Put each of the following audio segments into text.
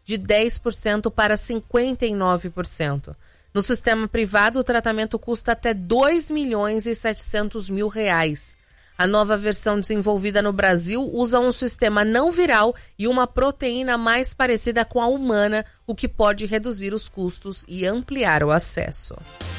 de 10% para 59%. No sistema privado, o tratamento custa até R$ 2.700.000. A nova versão desenvolvida no Brasil usa um sistema não viral e uma proteína mais parecida com a humana, o que pode reduzir os custos e ampliar o acesso.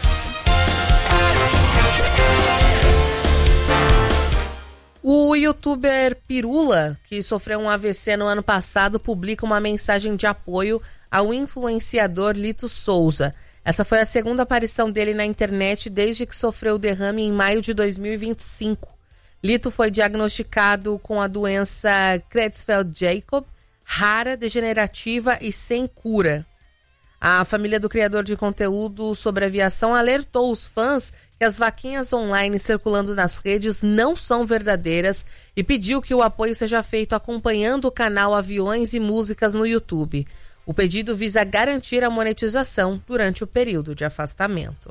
O youtuber Pirula, que sofreu um AVC no ano passado, publica uma mensagem de apoio ao influenciador Lito Souza. Essa foi a segunda aparição dele na internet desde que sofreu o derrame em maio de 2025. Lito foi diagnosticado com a doença Creutzfeldt-Jakob, rara, degenerativa e sem cura. A família do criador de conteúdo sobre aviação alertou os fãs que as vaquinhas online circulando nas redes não são verdadeiras e pediu que o apoio seja feito acompanhando o canal Aviões e Músicas no YouTube. O pedido visa garantir a monetização durante o período de afastamento.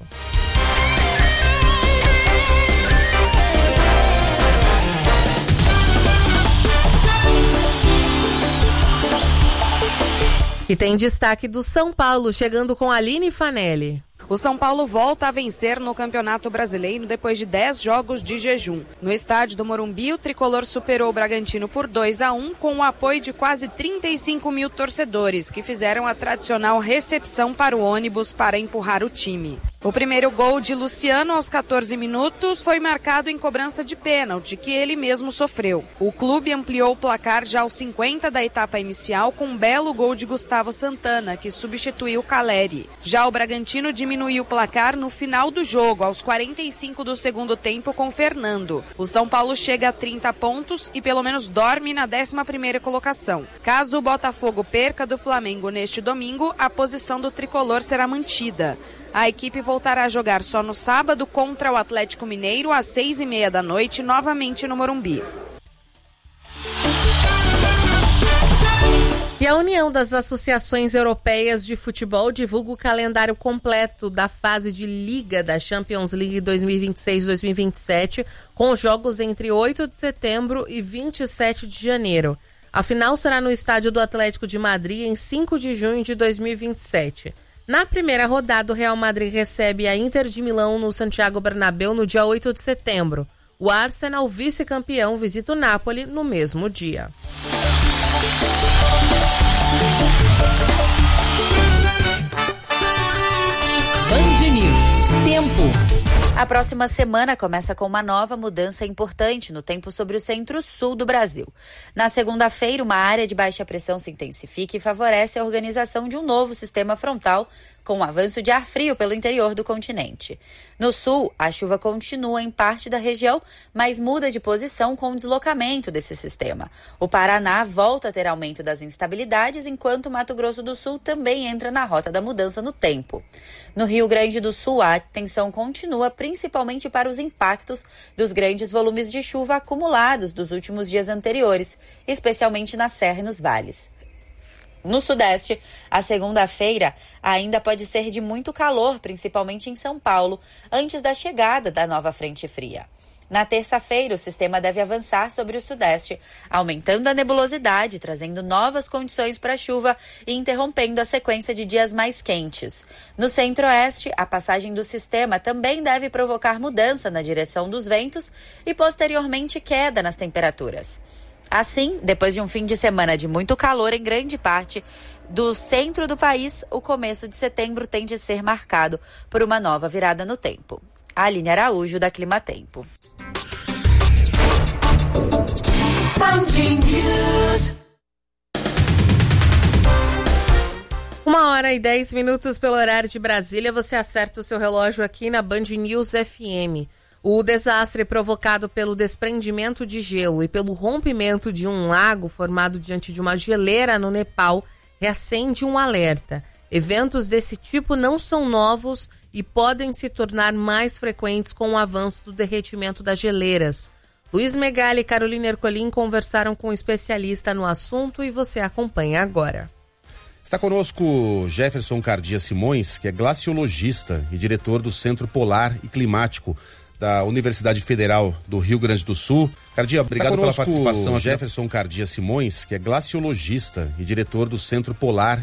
E tem destaque do São Paulo, chegando com Aline Fanelli. O São Paulo volta a vencer no Campeonato Brasileiro depois de 10 jogos de jejum. No estádio do Morumbi, o tricolor superou o Bragantino por 2-1 com o apoio de quase 35 mil torcedores, que fizeram a tradicional recepção para o ônibus para empurrar o time. O primeiro gol de Luciano aos 14 minutos foi marcado em cobrança de pênalti, que ele mesmo sofreu. O clube ampliou o placar já aos 50 da etapa inicial com um belo gol de Gustavo Santana, que substituiu Caleri. Já o Bragantino diminuiu o placar no final do jogo, aos 45 do segundo tempo, com Fernando. O São Paulo chega a 30 pontos e pelo menos dorme na 11ª colocação. Caso o Botafogo perca do Flamengo neste domingo, a posição do tricolor será mantida. A equipe voltará a jogar só no sábado contra o Atlético Mineiro às 6h30 da noite, novamente no Morumbi. E a União das Associações Europeias de Futebol divulga o calendário completo da fase de Liga da Champions League 2026-2027, com jogos entre 8 de setembro e 27 de janeiro. A final será no estádio do Atlético de Madrid em 5 de junho de 2027. Na primeira rodada, o Real Madrid recebe a Inter de Milão no Santiago Bernabéu no dia 8 de setembro. O Arsenal, vice-campeão, visita o Napoli no mesmo dia. Band News. Tempo. A próxima semana começa com uma nova mudança importante no tempo sobre o centro-sul do Brasil. Na segunda-feira, uma área de baixa pressão se intensifica e favorece a organização de um novo sistema frontal com um avanço de ar frio pelo interior do continente. No sul, a chuva continua em parte da região, mas muda de posição com o deslocamento desse sistema. O Paraná volta a ter aumento das instabilidades, enquanto o Mato Grosso do Sul também entra na rota da mudança no tempo. No Rio Grande do Sul, a atenção continua principalmente para os impactos dos grandes volumes de chuva acumulados dos últimos dias anteriores, especialmente na serra e nos vales. No Sudeste, a segunda-feira ainda pode ser de muito calor, principalmente em São Paulo, antes da chegada da nova frente fria. Na terça-feira, o sistema deve avançar sobre o Sudeste, aumentando a nebulosidade, trazendo novas condições para a chuva e interrompendo a sequência de dias mais quentes. No Centro-Oeste, a passagem do sistema também deve provocar mudança na direção dos ventos e, posteriormente, queda nas temperaturas. Assim, depois de um fim de semana de muito calor em grande parte do centro do país, o começo de setembro tende a ser marcado por uma nova virada no tempo. Aline Araújo, da Climatempo. 1h10 pelo horário de Brasília. Você acerta o seu relógio aqui na Band News FM. O desastre provocado pelo desprendimento de gelo e pelo rompimento de um lago formado diante de uma geleira no Nepal reacende um alerta. Eventos desse tipo não são novos e podem se tornar mais frequentes com o avanço do derretimento das geleiras. Luiz Megali e Carolina Ercolim conversaram com um especialista no assunto e você acompanha agora. Está conosco Jefferson Cardia Simões, que é glaciologista e diretor do Centro Polar e Climático da Universidade Federal do Rio Grande do Sul. Cardia, obrigado pela participação. Jefferson Cardia Simões, que é glaciologista e diretor do Centro Polar